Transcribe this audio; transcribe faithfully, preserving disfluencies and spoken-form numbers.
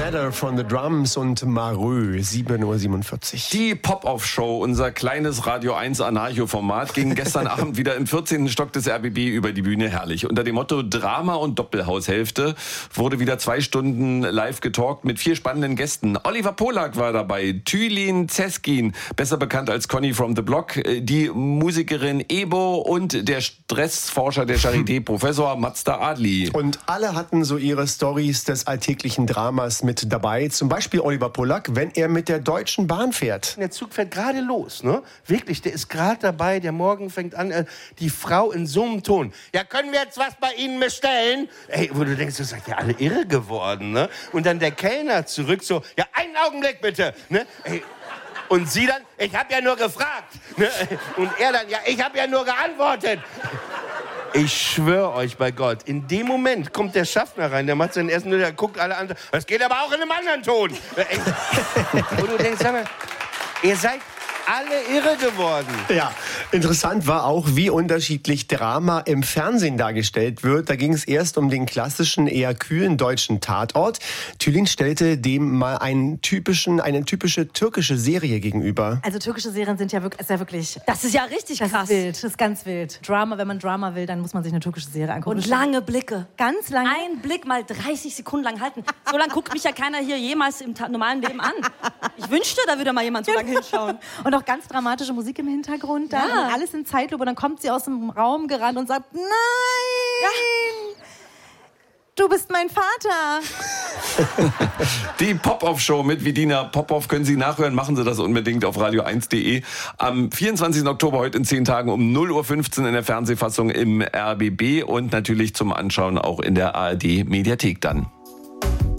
Matter von The Drums und Mareux, sieben Uhr siebenundvierzig. Die Pop-Off-Show, unser kleines Radio eins Anarcho-Format, ging gestern Abend wieder im vierzehnten Stock des R B B über die Bühne. Herrlich. Unter dem Motto Drama und Doppelhaushälfte wurde wieder zwei Stunden live getalkt mit vier spannenden Gästen. Oliver Polak war dabei, Tülin Zeskin, besser bekannt als Conny from the Block, die Musikerin Ebo und der Stressforscher der Charité, Professor Mazda Adli. Und alle hatten so ihre Stories des alltäglichen Dramas mit dabei. Zum Beispiel Oliver Polak, wenn er mit der Deutschen Bahn fährt. Der Zug fährt gerade los, ne? Wirklich, der ist gerade dabei, der Morgen fängt an, äh, die Frau in so einem Ton. Ja, können wir jetzt was bei Ihnen bestellen? Ey, wo du denkst, das seid ja alle irre geworden, ne? Und dann der Kellner zurück so, ja, einen Augenblick bitte, ne? Ey, und sie dann, ich hab ja nur gefragt, ne? Und er dann, ja, ich hab ja nur geantwortet. Ich schwöre euch bei Gott, in dem Moment kommt der Schaffner rein, der macht sein Essen, der guckt alle an, das geht aber auch in einem anderen Ton. Und du denkst, sag mal, ihr seid alle irre geworden. Ja, interessant war auch, wie unterschiedlich Drama im Fernsehen dargestellt wird. Da ging es erst um den klassischen, eher kühlen deutschen Tatort. Tülin stellte dem mal einen typischen, eine typische türkische Serie gegenüber. Also türkische Serien sind ja wirklich, ist ja wirklich, das ist ja richtig das krass. Ist wild, das ist ganz wild. Drama, wenn man Drama will, dann muss man sich eine türkische Serie angucken. Und lange Blicke. Ganz lange. Ein Blick mal dreißig Sekunden lang halten. So lange guckt mich ja keiner hier jemals im ta- normalen Leben an. Ich wünschte, da würde mal jemand so lange hinschauen. Und auch ganz dramatische Musik im Hintergrund. Da Ja. und alles in Zeitlupe. Und dann kommt sie aus dem Raum gerannt und sagt, nein, Ja. du bist mein Vater. Die Pop-Off-Show mit Vidina Popov können Sie nachhören. Machen Sie das unbedingt auf radio eins punkt de. Am vierundzwanzigsten Oktober, heute in zehn Tagen um null Uhr fünfzehn in der Fernsehfassung im R B B und natürlich zum Anschauen auch in der A R D-Mediathek dann.